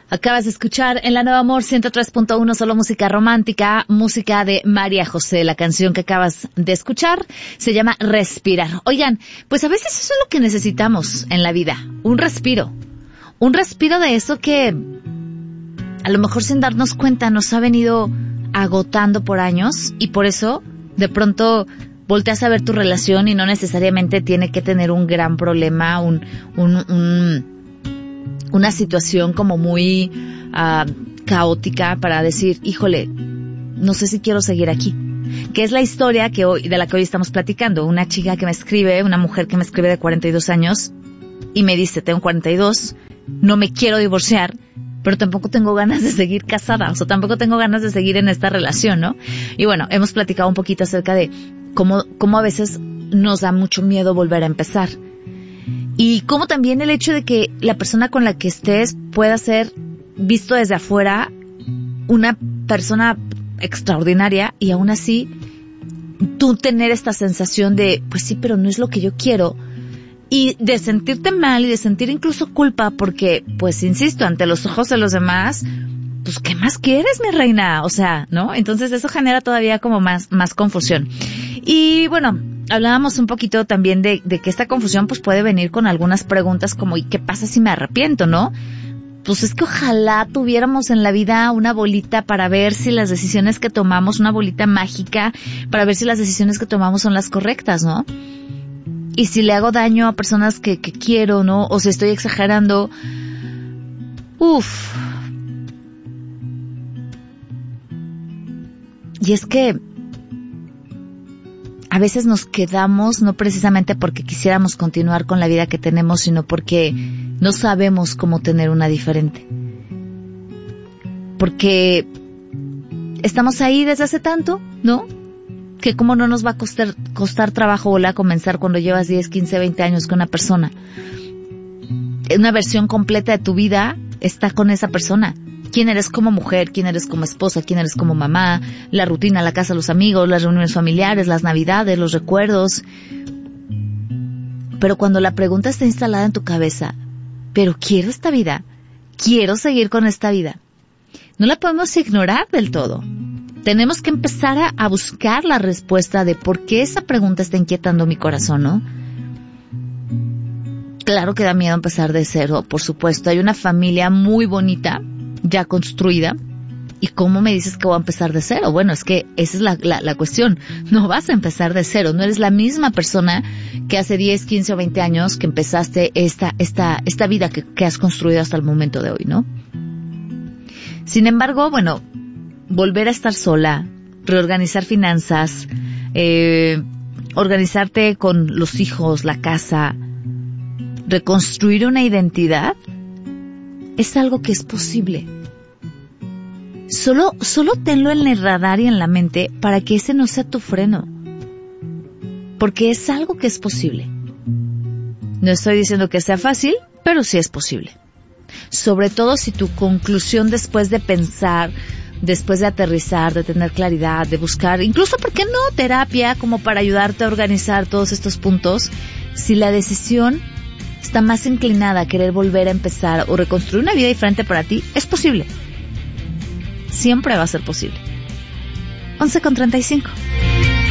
Acabas de escuchar en La Nueva Amor 103.1 solo música romántica, música de María José. La canción que acabas de escuchar se llama Respirar. Oigan, pues a veces eso es lo que necesitamos en la vida, un respiro. Un respiro de eso que a lo mejor sin darnos cuenta nos ha venido agotando por años y por eso de pronto volteas a ver tu relación y no necesariamente tiene que tener un gran problema, una situación como muy caótica para decir, híjole, no sé si quiero seguir aquí. Que es la historia de la que hoy estamos platicando. Una chica que me escribe, una mujer que me escribe de 42 años y me dice, tengo 42, no me quiero divorciar, pero tampoco tengo ganas de seguir casada, o sea, tampoco tengo ganas de seguir en esta relación, ¿no? Y bueno, hemos platicado un poquito acerca de cómo a veces nos da mucho miedo volver a empezar. Y como también el hecho de que la persona con la que estés pueda ser visto desde afuera una persona extraordinaria y aún así tú tener esta sensación de, pues sí, pero no es lo que yo quiero. Y de sentirte mal y de sentir incluso culpa porque, pues insisto, ante los ojos de los demás, pues ¿qué más quieres, mi reina? O sea, ¿no? Entonces eso genera todavía como más confusión. Y bueno, hablábamos un poquito también de que esta confusión pues puede venir con algunas preguntas como ¿y qué pasa si me arrepiento, no? Pues es que ojalá tuviéramos en la vida una bolita para ver si las decisiones que tomamos, una bolita mágica para ver si las decisiones que tomamos son las correctas, ¿no? Y si le hago daño a personas que quiero, ¿no? O si estoy exagerando. Y es que a veces nos quedamos no precisamente porque quisiéramos continuar con la vida que tenemos, sino porque no sabemos cómo tener una diferente. Porque estamos ahí desde hace tanto, ¿no? Que cómo no nos va a costar trabajo volver a comenzar cuando llevas 10, 15, 20 años con una persona. Una versión completa de tu vida está con esa persona. Quién eres como mujer, quién eres como esposa, quién eres como mamá, la rutina, la casa, los amigos, las reuniones familiares, las navidades, los recuerdos. Pero cuando la pregunta está instalada en tu cabeza, ¿pero quiero esta vida? ¿Quiero seguir con esta vida? No la podemos ignorar del todo. Tenemos que empezar a buscar la respuesta de por qué esa pregunta está inquietando mi corazón, ¿no? Claro que da miedo empezar de cero, por supuesto. Hay una familia muy bonita, ya construida. ¿Y cómo me dices que voy a empezar de cero? Bueno, es que esa es la cuestión. No vas a empezar de cero. No eres la misma persona que hace 10, 15 o 20 años que empezaste esta vida que has construido hasta el momento de hoy, ¿no? Sin embargo, bueno, volver a estar sola, reorganizar finanzas, organizarte con los hijos, la casa, reconstruir una identidad, es algo que es posible. Solo tenlo en el radar y en la mente para que ese no sea tu freno. Porque es algo que es posible. No estoy diciendo que sea fácil, pero sí es posible. Sobre todo si tu conclusión después de pensar, después de aterrizar, de tener claridad, de buscar, incluso, ¿por qué no?, terapia como para ayudarte a organizar todos estos puntos. Si la decisión está más inclinada a querer volver a empezar o reconstruir una vida diferente para ti, es posible. Siempre va a ser posible. 11:35.